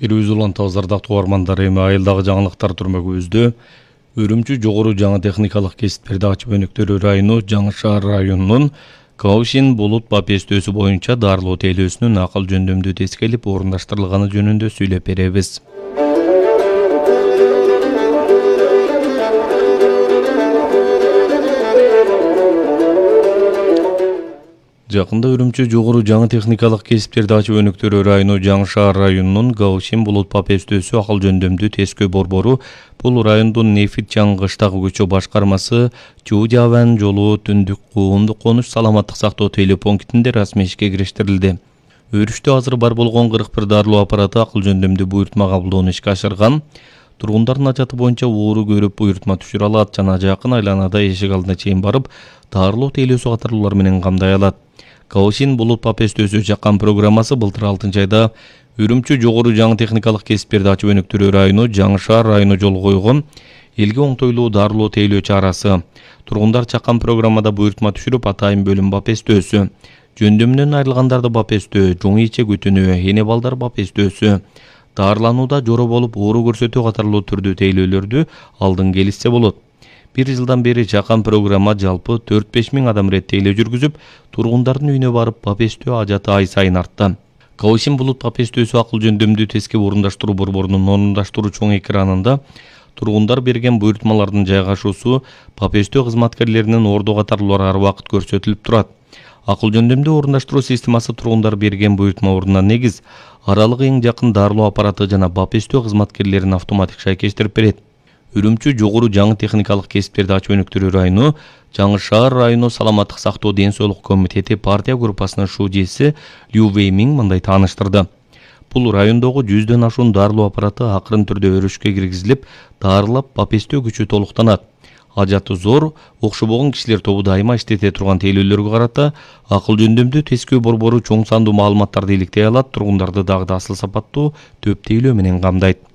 Берүүбүз улан тазардактуу армандар эми айылдагы жаңылыктар түрмөгүбүздө Үрүмчү жогору жаңы техникалык кесиптерди ачып өнүктүрүү району Жаңы шаар районунун Каушин булут бапестөөсү боюнча дарылоо тейлөөсүнүн акыл жөндөмдүү тескелип орундаштырылганы жөнүндө сүйлөп беребиз. Жакында Үрүмчү жогору жаңы техникалык кесиптерди ачып өнүктүрүү району Жаңы шаар районунун Каушин булут бапестөөсү акыл жөндөмдүү тескөө борбору бул райондун Нефит Чаңгыштагы көчө башкармасы Жуу-Жабан жолу түндүк куундук конуш саламаттык сактоо тейлөө пунктинде расмий ишке кириштирилди. Өрүштө азыр бар болгон 41 дарылоо аппараты акыл жөндөмдүү буйртма кабылдоону ишке ашырган. Тургундардын ажаты боюнча оору көрүп буйртма түшүрө алат жана жакын айланада эшик алдына чейин барып дарылоо тейлөөсү катарлуулар менен камдай алат. Каушин булут бапестөөсү жаккан программасы былтыр 6 айда Үрүмчү жогору жаңы техникалык кесиптерди ачып өнүктүрүү району Жаңы шаар району жолу койгон элге оңтойлуу дарылоо тейлөө чарасы. Тургундар чаккан программада буйртма түшүрүп атайын бөлүм бапестөөсү, жөндөмүнөн айрылгандарды бапестөө, жоң иче күтүнүү, эне балдар бапестөөсү, дарыланууда жоро болуп оору көрсөтүү катарлуу түрдүү тейлөөлөрдү алдын келишсе болот. 1 жылдан бери чакан программа жалпы 4-5 миң адам рет тейлөө жүргүзүп, тургундардын үйүнө барып бапестөө ажаты ай сайын артты. Каушин булут бапестөөсү акыл жөндөмдүү тескеп орундаштыруу борборунун орундаштыруу чоң экранында тургундар берген буйртмалардын жайгашуусу бапестөө кызматкерлеринин ордо катарлуулар ар убакыт көрсөтүлүп турат. Акыл жөндөмдүү орундаштыруу системасы тургундар берген буйртма ордуна негиз, аралыгы эң жакын дарылоо аппараты жана бапестөө кызматкерлерин автоматик шайкештирип берет. Үрүмчү жогору жаңы техникалык кесиптерди ачып өнүктүрүү району Жаңы шаар району саламаттык сактоо ден соолук комитети партия группасынын шужеси Лю Веймиң мындай тааныштырды. Бул райондогу 100дөн ашуун дарылоо аппараты акырын түрдө өрүшкө киргизилип, дарылап бапестөө күчү толуктанат. Ажаты зор, окшобогон кишилер тобу дайыма иштете турган тейлөөлөргө карата акыл жөндөмдүү тескөө борбору чоң сандуу маалыматтарды иликтей алат, тургундарды дагы да асыл сапаттуу төп тейлөө менен камдайт.